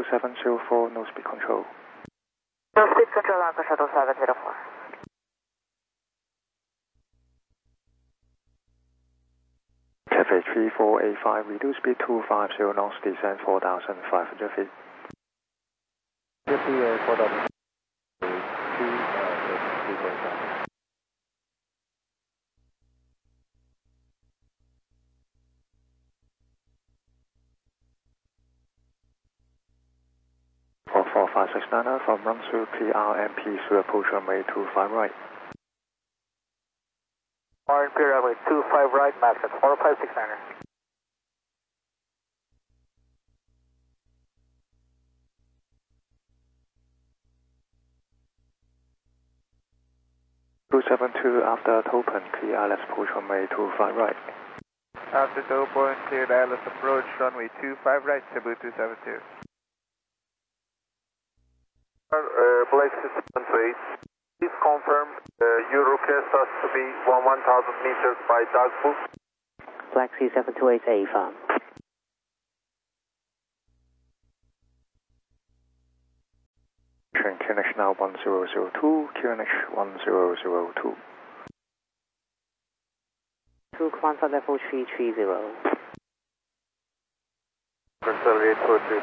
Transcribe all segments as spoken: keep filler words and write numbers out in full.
seven zero four, no speed control. No speed control, Anchor Shuttle seven zero four. Cathay three four eight five, reduce speed two five zero knots, descend four thousand five hundred feet. four thousand four four five six niner from run through T R M P through approach runway two five right. R M P runway two five right, max at four five six niner. two seven two after open, clear I L S approach runway two five right. After open, clear I L S approach runway two five right, Cebu two seven two. Uh, Black seven two eight, please confirm uh, your request has to be one thousand meters by Dagbu. Black C seven two eight A farm. Q N H now one zero zero two, Q N H one zero zero two. Two Quanta level three three zero. Accelerate four three.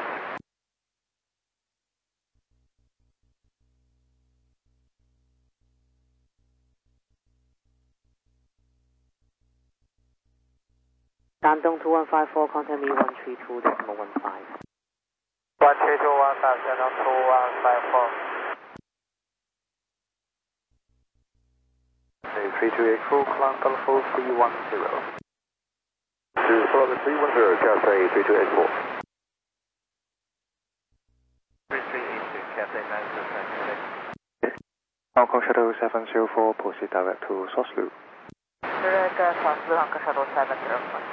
Dandong two one five four, contact me one three two decimal one five. one three two one five, Dandong two one five four. three two eight four, climb level three one zero. To follow the three one zero, Cathay three two eight four. three three eight two, Cathay nine zero six. Hong Kong Shuttle seven zero four, proceed direct to source loop. Direct uh, source loop, Hong Kong Shuttle seven zero four.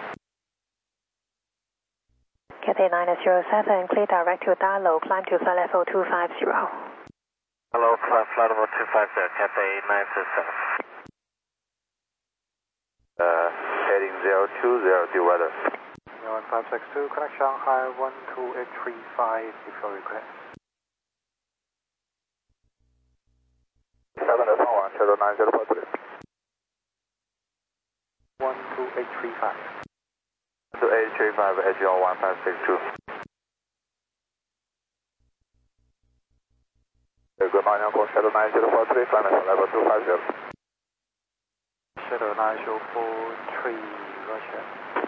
Cathay nine zero seven, clear direct to Dalo, climb to flight level two five zero. Hello, flight, flight level two five zero, Cathay nine zero seven. Uh, heading zero two zero, due weather. one five six two, connect Shanghai one two eight three five, before request. seven S one, Shuttle nine zero four three. one two eight three five. two eight three five, H L one five six two. Good morning, Hong Kong Shuttle nine zero four three, climb level two five zero. Shuttle nine zero four three, Russia.